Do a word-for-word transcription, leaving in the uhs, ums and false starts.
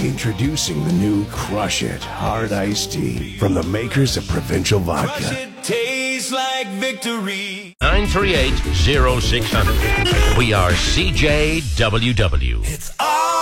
Introducing the new Crush It Hard Iced Tea from the makers of Provincial Vodka. Crush it, tastes like victory. nine three eight, oh six hundred. We are C J W W. It's all